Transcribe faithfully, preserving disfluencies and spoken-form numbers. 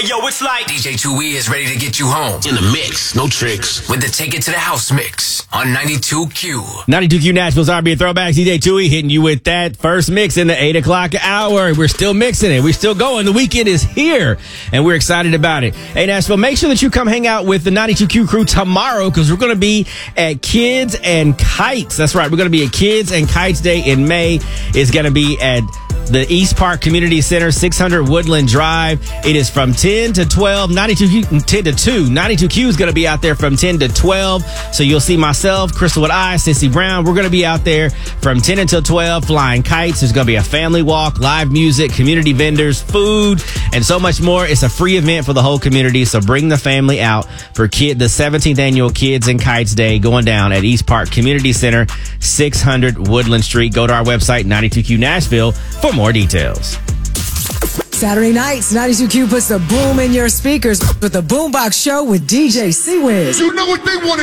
Yo, it's like D J two E is ready to get you home. In the mix, no tricks. With the Take It to the House mix on ninety-two Q. ninety-two Q Nashville's R and B and Throwbacks. D J two E hitting you with that first mix in the eight o'clock hour. We're still mixing it. We're still going. The weekend is here, and we're excited about it. Hey, Nashville, make sure that you come hang out with the ninety-two Q crew tomorrow because we're going to be at Kids and Kites. That's right. We're going to be at Kids and Kites Day in May. It's going to be at the East Park Community Center, six hundred Woodland Drive. It is from ten to twelve, ninety-two Q, ten to two. ninety-two Q is going to be out there from ten to twelve. So you'll see myself, Crystal with I, Sissy Brown. We're going to be out there from ten until twelve flying kites. There's going to be a family walk, live music, community vendors, food, and so much more. It's a free event for the whole community. So bring the family out for kid the seventeenth annual Kids and Kites Day going down at East Park Community Center, six hundred Woodland Street. Go to our website, ninety-two Q Nashville, for more details. Saturday nights, ninety-two Q puts the boom in your speakers with the Boombox Show with D J C-Wiz. You know what they want.